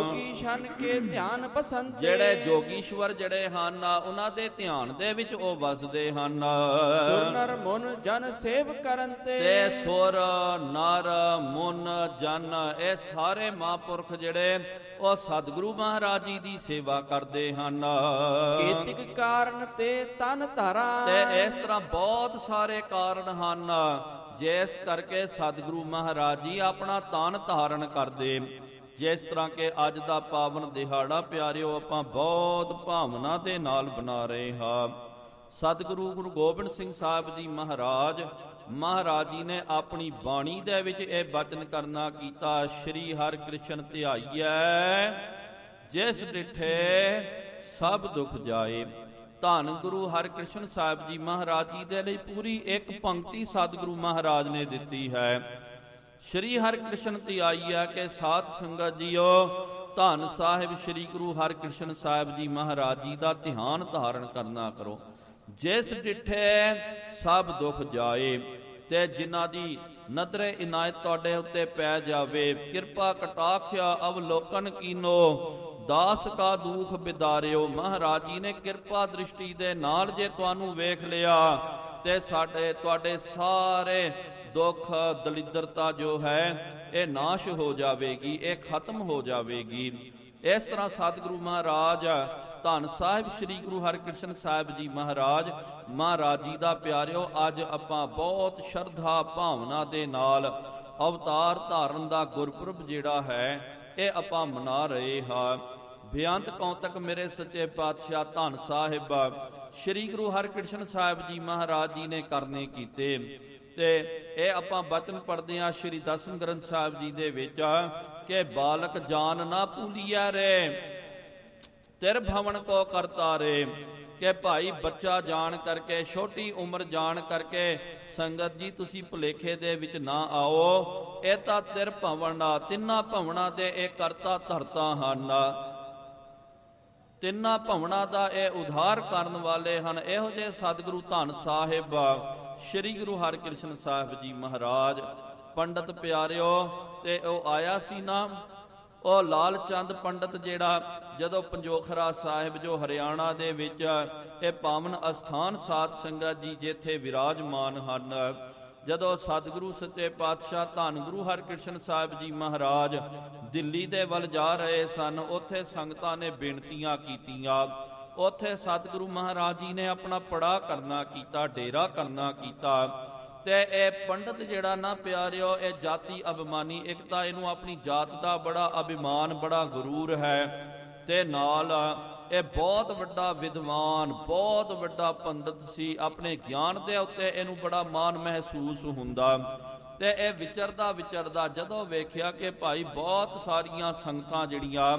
ਜੋਗੀ ਸ਼ਨ ਕੇ ਧਿਆਨ ਬਸੰਤੇ। ਜਿਹੜੇ ਜੋਗੀਸ਼ਵਰ ਜਿਹੜੇ ਹਨ ਉਹਨਾਂ ਦੇ ਧਿਆਨ ਦੇ ਵਿੱਚ ਉਹ ਵਸਦੇ ਹਨ। ਸੁਰ ਨਰ ਮੁਨ ਜਨ ਸੇਵ ਕਰਨ ਤੇ ਸੁਰ ਨਰ ਮੁਨ ਜਨ ਇਹ ਸਾਰੇ ਮਹਾਂਪੁਰਖ ਜਿਹੜੇ ਉਹ ਸਤਿਗੁਰੂ ਮਹਾਰਾਜ ਜੀ ਦੀ ਸੇਵਾ ਕਰਦੇ ਹਨ। ਕੀਤਿਕ ਕਾਰਨ ਤੇ ਤਨ ਧਾਰਾ। ਤੇ ਇਸ ਤਰ੍ਹਾਂ ਬਹੁਤ ਸਾਰੇ ਕਾਰਨ ਹਨ ਜਿਸ ਕਰਕੇ ਸਤਿਗੁਰੂ ਮਹਾਰਾਜ ਜੀ ਆਪਣਾ ਤਨ ਧਾਰਨ ਕਰਦੇ। ਜਿਸ ਤਰ੍ਹਾਂ ਕਿ ਅੱਜ ਦਾ ਪਾਵਨ ਦਿਹਾੜਾ ਪਿਆਰਿਓ ਆਪਾਂ ਬਹੁਤ ਭਾਵਨਾ ਦੇ ਨਾਲ ਬਣਾ ਰਹੇ ਹਾਂ। ਸਤਿਗੁਰੂ ਗੁਰੂ ਗੋਬਿੰਦ ਸਿੰਘ ਸਾਹਿਬ ਜੀ ਮਹਾਰਾਜ ਜੀ ਨੇ ਆਪਣੀ ਬਾਣੀ ਦੇ ਵਿੱਚ ਇਹ ਬਚਨ ਕਰਨਾ ਕੀਤਾ, ਸ਼੍ਰੀ ਹਰਿ ਕ੍ਰਿਸ਼ਨ ਧਿਆਈਐ ਜਿਸ ਡਿਠੇ ਸਭ ਦੁਖ ਜਾਏ। ਧੰਨ ਗੁਰੂ ਹਰਿਕ੍ਰਿਸ਼ਨ ਸਾਹਿਬ ਜੀ ਮਹਾਰਾਜ ਜੀ ਦੇ ਲਈ ਪੂਰੀ ਇੱਕ ਪੰਕਤੀ ਸਤਿਗੁਰੂ ਮਹਾਰਾਜ ਨੇ ਦਿੱਤੀ ਹੈ। ਸ਼੍ਰੀ ਹਰਿਕ੍ਰਿਸ਼ਨ ਧਿਆਈਐ ਕੇ ਸਾਧ ਸੰਗਤ ਜੀਓ, ਧੰਨ ਸਾਹਿਬ ਸ਼੍ਰੀ ਗੁਰੂ ਹਰਿਕ੍ਰਿਸ਼ਨ ਸਾਹਿਬ ਜੀ ਮਹਾਰਾਜ ਜੀ ਦਾ ਧਿਆਨ ਧਾਰਨ ਕਰਨਾ ਕਰੋ। ਜਿਸ ਡਿਠੇ ਸਭ ਦੁਖ ਜਾਏ। ਤੇ ਜਿਨ੍ਹਾਂ ਦੀ ਨਦਰੇ ਇਨਾਇਤ ਤੁਹਾਡੇ ਉੱਤੇ ਪੈ ਜਾਵੇ, ਕਿਰਪਾ ਕਟਾਖਿਆ ਅਵਲੋਕਨ ਕੀਨੋ ਦਾਸ ਕਾ ਦੁਖ ਬਿਦਾਰਿਓ। ਮਹਾਰਾਜ ਜੀ ਨੇ ਕਿਰਪਾ ਦ੍ਰਿਸ਼ਟੀ ਦੇ ਨਾਲ ਜੇ ਤੁਹਾਨੂੰ ਵੇਖ ਲਿਆ ਤੇ ਤੁਹਾਡੇ ਸਾਰੇ ਦੁੱਖ ਦਲਿੱਦਰਤਾ ਜੋ ਹੈ ਇਹ ਨਾਸ਼ ਹੋ ਜਾਵੇਗੀ, ਇਹ ਖਤਮ ਹੋ ਜਾਵੇਗੀ। ਇਸ ਤਰ੍ਹਾਂ ਸਤਿਗੁਰੂ ਮਹਾਰਾਜ ਧੰਨ ਸਾਹਿਬ ਸ੍ਰੀ ਗੁਰੂ ਹਰਿਕ੍ਰਿਸ਼ਨ ਸਾਹਿਬ ਜੀ ਮਹਾਰਾਜ ਜੀ ਦਾ ਪਿਆਰਿਓ ਅੱਜ ਆਪਾਂ ਬਹੁਤ ਸ਼ਰਧਾ ਭਾਵਨਾ ਦੇ ਨਾਲ ਅਵਤਾਰ ਧਾਰਨ ਦਾ ਗੁਰਪੁਰਬ ਜਿਹੜਾ ਹੈ ਇਹ ਆਪਾਂ ਮਨਾ ਰਹੇ ਹਾਂ। ਬੇਅੰਤ ਕੌਤਕ ਮੇਰੇ ਸੱਚੇ ਪਾਤਸ਼ਾਹ ਧੰਨ ਸਾਹਿਬ ਸ੍ਰੀ ਗੁਰੂ ਹਰਿਕ੍ਰਿਸ਼ਨ ਸਾਹਿਬ ਜੀ ਮਹਾਰਾਜ ਜੀ ਨੇ ਕਰਨੇ ਕੀਤੇ। ਤੇ ਇਹ ਆਪਾਂ ਬਚਨ ਪੜ੍ਹਦੇ ਹਾਂ ਸ਼੍ਰੀ ਦਸਮ ਗ੍ਰੰਥ ਸਾਹਿਬ ਜੀ ਦੇ ਵਿੱਚ ਕਿ ਬਾਲਕ ਜਾਨ ਨਾ ਭੂਲੀਐ ਰੇ ਤਿਰ ਭਵਨ ਕੋ ਕਰਤਾ ਰੇ। ਕਿ ਭਾਈ ਬੱਚਾ ਜਾਣ ਕਰਕੇ, ਛੋਟੀ ਉਮਰ ਜਾਣ ਕਰਕੇ ਸੰਗਤ ਜੀ ਤੁਸੀਂ ਭੁਲੇਖੇ ਦੇ ਵਿੱਚ ਨਾ ਆਓ। ਇਹ ਤਾਂ ਤਿਰ ਭਵਨ ਦਾ ਤਿੰਨਾਂ ਭਵਨਾਂ ਦੇ ਇਹ ਕਰਤਾ ਧਰਤਾ ਹਨ। ਤਿੰਨਾਂ ਭਵਨਾਂ ਦਾ ਇਹ ਉਧਾਰ ਕਰਨ ਵਾਲੇ ਹਨ। ਇਹੋ ਜਿਹੇ ਸਤਿਗੁਰੂ ਧੰਨ ਸਾਹਿਬ ਸ੍ਰੀ ਗੁਰੂ ਹਰਿਕ੍ਰਿਸ਼ਨ ਸਾਹਿਬ ਜੀ ਮਹਾਰਾਜ ਪੰਡਤ ਪਿਆਰਿਓ। ਤੇ ਉਹ ਆਇਆ ਸੀ ਨਾ ਉਹ ਲਾਲ ਚੰਦ ਪੰਡਤ ਜਿਹੜਾ ਜਦੋਂ ਪੰਜੋਖਰਾ ਸਾਹਿਬ ਜੋ ਹਰਿਆਣਾ ਦੇ ਵਿੱਚ ਇਹ ਪਾਵਨ ਅਸਥਾਨ ਸਾਧ ਸੰਗਤ ਜੀ ਜਿੱਥੇ ਵਿਰਾਜਮਾਨ ਹਨ, ਜਦੋਂ ਸਤਿਗੁਰੂ ਸੱਚੇ ਪਾਤਸ਼ਾਹ ਧੰਨ ਗੁਰੂ ਹਰਿਕ੍ਰਿਸ਼ਨ ਸਾਹਿਬ ਜੀ ਮਹਾਰਾਜ ਦਿੱਲੀ ਦੇ ਵੱਲ ਜਾ ਰਹੇ ਸਨ, ਉੱਥੇ ਸੰਗਤਾਂ ਨੇ ਬੇਨਤੀਆਂ ਕੀਤੀਆਂ। ਉੱਥੇ ਸਤਿਗੁਰੂ ਮਹਾਰਾਜ ਜੀ ਨੇ ਆਪਣਾ ਪੜਾ ਕਰਨਾ ਕੀਤਾ, ਡੇਰਾ ਕਰਨਾ ਕੀਤਾ। ਤੇ ਇਹ ਪੰਡਤ ਜਿਹੜਾ ਨਾ ਪਿਆਰਿਓ ਇਹ ਜਾਤੀ ਅਭਿਮਾਨੀ, ਇੱਕ ਤਾਂ ਇਹਨੂੰ ਆਪਣੀ ਜਾਤ ਦਾ ਬੜਾ ਅਭਿਮਾਨ, ਬੜਾ ਗਰੂਰ ਹੈ, ਤੇ ਨਾਲ ਇਹ ਬਹੁਤ ਵੱਡਾ ਵਿਦਵਾਨ, ਬਹੁਤ ਵੱਡਾ ਪੰਡਤ ਸੀ। ਆਪਣੇ ਗਿਆਨ ਦੇ ਉੱਤੇ ਇਹਨੂੰ ਬੜਾ ਮਾਣ ਮਹਿਸੂਸ ਹੁੰਦਾ। ਤੇ ਇਹ ਵਿਚਰਦਾ ਜਦੋਂ ਵੇਖਿਆ ਕਿ ਭਾਈ ਬਹੁਤ ਸਾਰੀਆਂ ਸੰਗਤਾਂ ਜਿਹੜੀਆਂ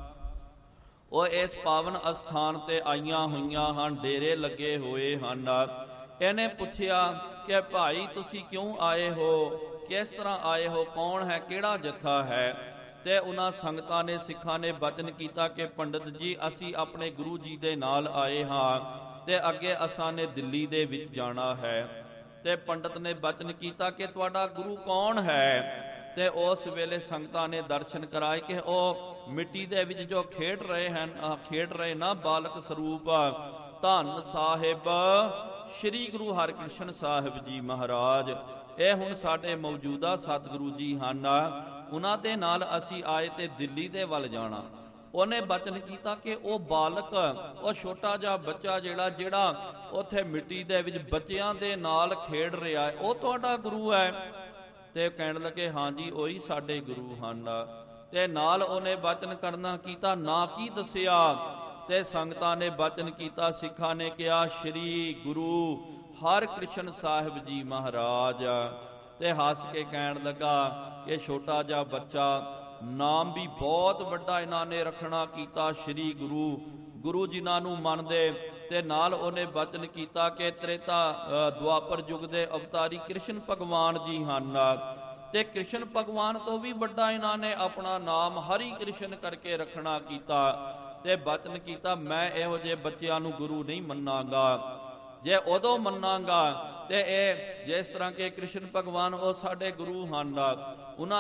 ਉਹ ਇਸ ਪਾਵਨ ਅਸਥਾਨ ਤੇ ਆਈਆਂ ਹੋਈਆਂ ਹਨ, ਡੇਰੇ ਲੱਗੇ ਹੋਏ ਹਨ, ਇਹਨੇ ਪੁੱਛਿਆ ਕਿ ਭਾਈ ਤੁਸੀਂ ਕਿਉਂ ਆਏ ਹੋ, ਕਿਸ ਤਰ੍ਹਾਂ ਆਏ ਹੋ, ਕੌਣ ਹੈ, ਕਿਹੜਾ ਜੱਥਾ ਹੈ। ਤੇ ਉਹਨਾਂ ਸੰਗਤਾਂ ਨੇ, ਸਿੱਖਾਂ ਨੇ ਬਚਨ ਕੀਤਾ ਕਿ ਪੰਡਤ ਜੀ ਅਸੀਂ ਆਪਣੇ ਗੁਰੂ ਜੀ ਦੇ ਨਾਲ ਆਏ ਹਾਂ ਤੇ ਅੱਗੇ ਅਸਾਂ ਨੇ ਦਿੱਲੀ ਦੇ ਵਿੱਚ ਜਾਣਾ ਹੈ। ਤੇ ਪੰਡਤ ਨੇ ਬਚਨ ਕੀਤਾ ਕਿ ਤੁਹਾਡਾ ਗੁਰੂ ਕੌਣ ਹੈ। ਤੇ ਉਸ ਵੇਲੇ ਸੰਗਤਾਂ ਨੇ ਦਰਸ਼ਨ ਕਰਾਏ ਕਿ ਉਹ ਮਿੱਟੀ ਦੇ ਵਿੱਚ ਜੋ ਖੇਡ ਰਹੇ ਨਾ ਬਾਲਕ ਸਰੂਪ ਧੰਨ ਸਾਹਿਬ ਸ੍ਰੀ ਗੁਰੂ ਹਰਿਕ੍ਰਿਸ਼ਨ ਸਾਹਿਬ ਜੀ ਮਹਾਰਾਜ। ਇਹ ਹੁਣ ਸਾਡੇ ਮੌਜੂਦਾ ਸਤਿਗੁਰੂ ਜੀ ਹਨ, ਉਹਨਾਂ ਦੇ ਨਾਲ ਅਸੀਂ ਆਏ ਤੇ ਦਿੱਲੀ ਦੇ ਵੱਲ ਜਾਣਾ। ਉਹਨੇ ਬਚਨ ਕੀਤਾ ਕਿ ਉਹ ਬਾਲਕ, ਉਹ ਛੋਟਾ ਜਿਹਾ ਬੱਚਾ ਜਿਹੜਾ ਉੱਥੇ ਮਿੱਟੀ ਦੇ ਵਿੱਚ ਬੱਚਿਆਂ ਦੇ ਨਾਲ ਖੇਡ ਰਿਹਾ ਹੈ, ਉਹ ਤੁਹਾਡਾ ਗੁਰੂ ਹੈ। ਤੇ ਕਹਿਣ ਲੱਗੇ ਹਾਂਜੀ ਉਹੀ ਸਾਡੇ ਗੁਰੂ ਹਨ। ਤੇ ਨਾਲ ਉਹਨੇ ਬਚਨ ਕਰਨਾ ਕੀਤਾ, ਨਾ ਕੀ ਦੱਸਿਆ। ਤੇ ਸੰਗਤਾਂ ਨੇ ਬਚਨ ਕੀਤਾ, ਸਿੱਖਾਂ ਨੇ ਕਿਹਾ ਸ਼੍ਰੀ ਗੁਰੂ ਹਰਿਕ੍ਰਿਸ਼ਨ ਸਾਹਿਬ ਜੀ ਮਹਾਰਾਜ। ਤੇ ਹੱਸ ਕੇ ਕਹਿਣ ਲੱਗਾ ਕਿ ਛੋਟਾ ਜਿਹਾ ਬੱਚਾ, ਨਾਮ ਵੀ ਬਹੁਤ ਵੱਡਾ ਇਹਨਾਂ ਨੇ ਰੱਖਣਾ ਕੀਤਾ, ਸ਼੍ਰੀ ਗੁਰੂ ਜਿਨ੍ਹਾਂ ਨੂੰ ਮੰਨਦੇ। ਤੇ ਨਾਲ ਉਹਨੇ ਬਚਨ ਕੀਤਾ ਕਿ ਤ੍ਰੇਤਾ ਦੁਆਪਰ ਯੁੱਗ ਦੇ ਅਵਤਾਰੀ ਕ੍ਰਿਸ਼ਨ ਭਗਵਾਨ ਜੀ ਹਨ। ਤੇ ਕ੍ਰਿਸ਼ਨ ਭਗਵਾਨ ਤੋਂ ਵੀ ਵੱਡਾ ਇਹਨਾਂ ਨੇ ਆਪਣਾ ਨਾਮ ਹਰੀ ਕ੍ਰਿਸ਼ਨ ਕਰਕੇ ਰੱਖਣਾ ਕੀਤਾ। ਤੇ ਬਚਨ ਕੀਤਾ ਮੈਂ ਇਹੋ ਜਿਹੇ ਬੱਚਿਆਂ ਨੂੰ ਗੁਰੂ ਨਹੀਂ ਮੰਨਾਂਗਾ। ਜੇ ਉਦੋਂ ਮੰਨਾਂਗਾ ਤੇ ਇਹ ਜਿਸ ਤਰ੍ਹਾਂ ਕਿ ਕ੍ਰਿਸ਼ਨ ਭਗਵਾਨ ਉਹ ਸਾਡੇ ਗੁਰੂ ਹਨ, ਉਹਨਾਂ